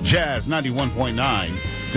Jazz 91.9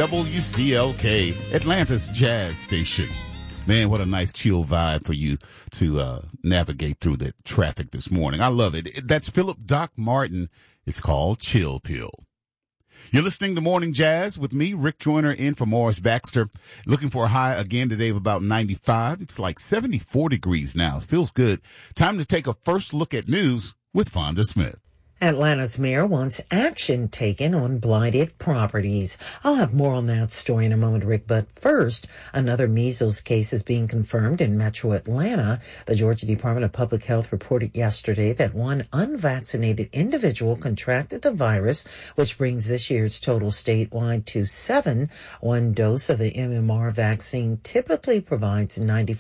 WCLK, Atlanta's jazz station. Man, what a nice chill vibe for you to navigate through the traffic this morning. I love it. That's Philip Doc Martin. It's called Chill Pill. You're listening to Morning Jazz with me, Rick Joyner, in for Morris Baxter. Looking for a high again today of about 95. It's like 74 degrees now. It feels good. Time to take a first look at news with Fonda Smith. Atlanta's mayor wants action taken on blighted properties. I'll have more on that story in a moment, Rick. But first, another measles case is being confirmed in metro Atlanta. The Georgia Department of Public Health reported yesterday that one unvaccinated individual contracted the virus, which brings this year's total statewide to 7. One dose of the MMR vaccine typically provides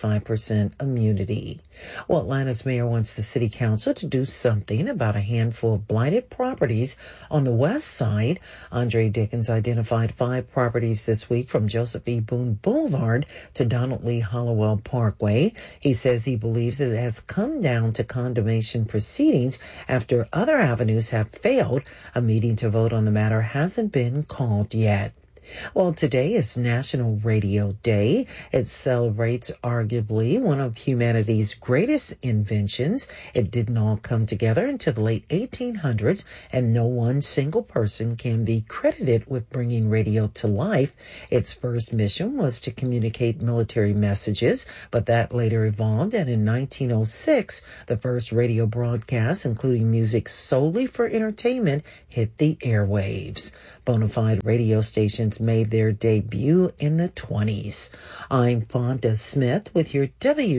95% immunity. Well, Atlanta's mayor wants the city council to do something about a handful of blighted properties on the west side. Andre Dickens identified 5 properties this week from Joseph E. Boone Boulevard to Donald Lee Hollowell Parkway. He says he believes it has come down to condemnation proceedings after other avenues have failed. A meeting to vote on the matter hasn't been called yet. Well, today is National Radio Day. It celebrates arguably one of humanity's greatest inventions. It didn't all come together until the late 1800s, and no one single person can be credited with bringing radio to life. Its first mission was to communicate military messages, but that later evolved, and in 1906, the first radio broadcast, including music solely for entertainment, hit the airwaves. Bonafide radio stations made their debut in the 20s. I'm Fonda Smith with your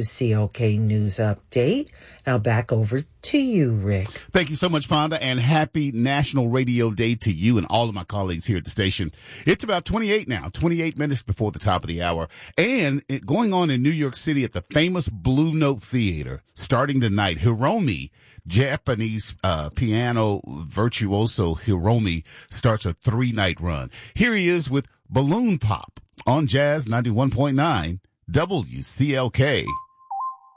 WCLK News Update. Now back over to you, Rick. Thank you so much, Fonda, and happy National Radio Day to you and all of my colleagues here at the station. It's about 28 minutes before the top of the hour, and it going on in New York City at the famous Blue Note Theater starting tonight. Hiromi, Japanese piano virtuoso Hiromi, starts a 3-night run. Here he is with Balloon Pop on Jazz 91.9 WCLK.